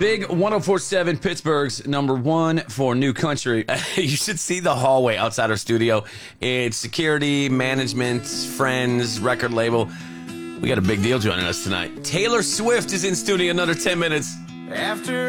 Big 104.7 Pittsburgh's number one for new country. You should see the hallway outside our studio. It's security, management, friends, record label. We got a big deal joining us tonight. Taylor Swift is in studio another 10 minutes. After